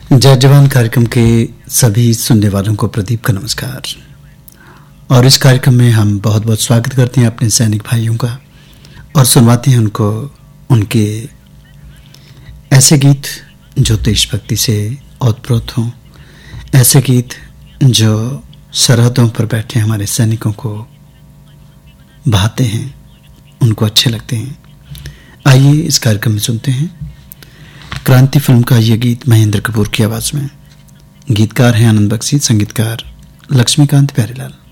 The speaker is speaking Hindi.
जय जवान कार्यक्रम के सभी सुनने वालों को प्रदीप का नमस्कार। और इस कार्यक्रम में हम बहुत बहुत स्वागत करते हैं अपने सैनिक भाइयों का और सुनवाते हैं उनको उनके ऐसे गीत जो देशभक्ति से ओतप्रोत हों, ऐसे गीत जो सरहदों पर बैठे हमारे सैनिकों को भाते हैं, उनको अच्छे लगते हैं। आइए इस कार्यक्रम में सुनते हैं क्रांति फिल्म का ये गीत महेंद्र कपूर की आवाज में। गीतकार हैं आनंद बख्शी, संगीतकार लक्ष्मीकांत प्यारेलाल।